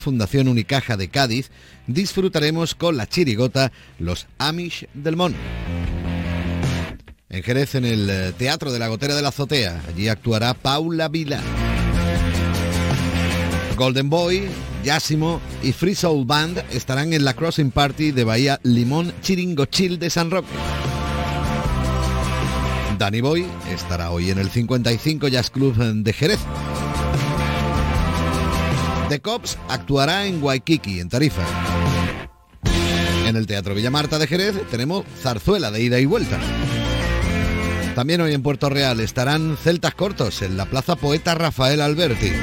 Fundación Unicaja de Cádiz, disfrutaremos con la chirigota Los Amish del Mon. En Jerez, en el Teatro de la Gotera de la Azotea, allí actuará Paula Vila. Golden Boy, Yásimo y Free Soul Band estarán en la Crossing Party de Bahía Limón Chiringochil de San Roque. Danny Boy estará hoy en el 55 Jazz Club de Jerez. The Cops actuará en Waikiki, en Tarifa. En el Teatro Villamarta de Jerez tenemos zarzuela de ida y vuelta. También hoy en Puerto Real estarán Celtas Cortos en la Plaza Poeta Rafael Alberti.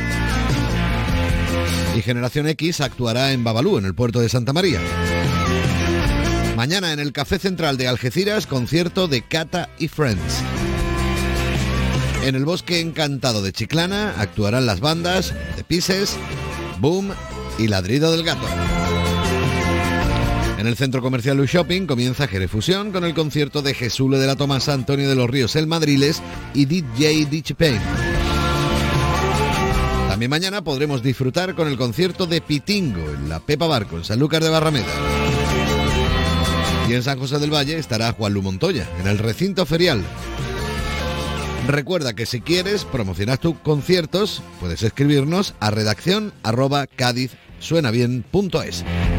Y Generación X actuará en Babalú, en el puerto de Santa María. Mañana en el Café Central de Algeciras, concierto de Cata y Friends. En el Bosque Encantado de Chiclana actuarán las bandas The Pieces, Boom y Ladrido del Gato. En el Centro Comercial Luis Shopping comienza Jerez Fusión con el concierto de Jesule de la Tomasa, Antonio de los Ríos El Madriles y DJ Dichipain. También mañana podremos disfrutar con el concierto de Pitingo en la Pepa Barco, en Sanlúcar de Barrameda. Y en San José del Valle estará Juan Lu Montoya, en el recinto ferial. Recuerda que si quieres promocionar tus conciertos, puedes escribirnos a redacción@cadizsuenabien.es.